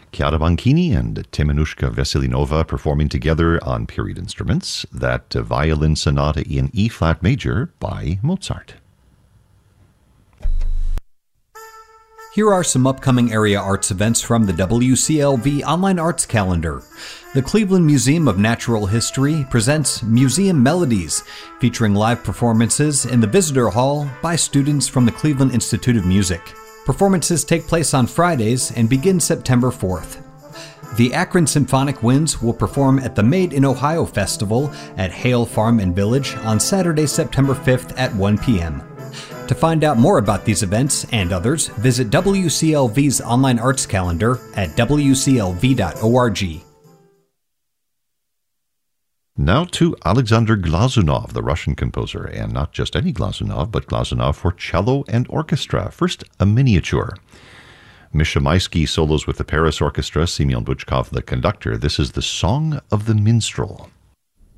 Chiara Banchini and Temenushka Veselinova performing together on period instruments, that violin sonata in E-flat major by Mozart. Here are some upcoming area arts events from the WCLV Online Arts Calendar. The Cleveland Museum of Natural History presents Museum Melodies, featuring live performances in the Visitor Hall by students from the Cleveland Institute of Music. Performances take place on Fridays and begin September 4th. The Akron Symphonic Winds will perform at the Made in Ohio Festival at Hale Farm and Village on Saturday, September 5th at 1 p.m. To find out more about these events and others, visit WCLV's online arts calendar at wclv.org. Now to Alexander Glazunov, the Russian composer, and not just any Glazunov, but Glazunov for cello and orchestra. First, a miniature. Misha Maisky solos with the Paris Orchestra, Semyon Buchkov the conductor. This is the Song of the Minstrel.